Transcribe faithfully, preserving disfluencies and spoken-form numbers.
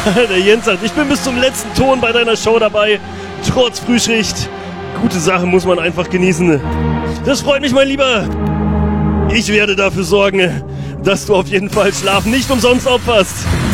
Der Jens sagt, ich bin bis zum letzten Ton bei deiner Show dabei, trotz Frühschicht. Gute Sache muss man einfach genießen. Das freut mich, mein Lieber. Ich werde dafür sorgen, dass du auf jeden Fall Schlaf nicht umsonst opferst.